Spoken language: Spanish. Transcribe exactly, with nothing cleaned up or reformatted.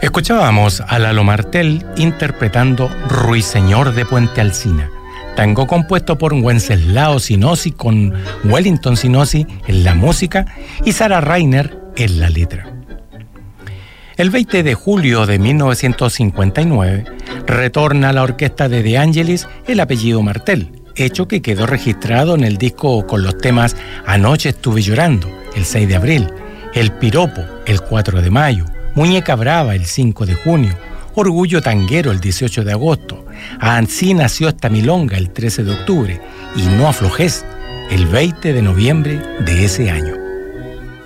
Escuchábamos a Lalo Martel interpretando Ruiseñor de Puente Alsina, tango compuesto por Wenceslao Sinosi con Wellington Sinosi en la música y Sarah Reiner en la letra. El veinte de julio de mil novecientos cincuenta y nueve retorna a la orquesta de De Angelis el apellido Martel, hecho que quedó registrado en el disco con los temas Anoche estuve llorando, el seis de abril, El piropo, el cuatro de mayo, Muñeca brava, el cinco de junio, Orgullo tanguero, el dieciocho de agosto, Así nació esta milonga, el trece de octubre, y No aflojes, el veinte de noviembre de ese año.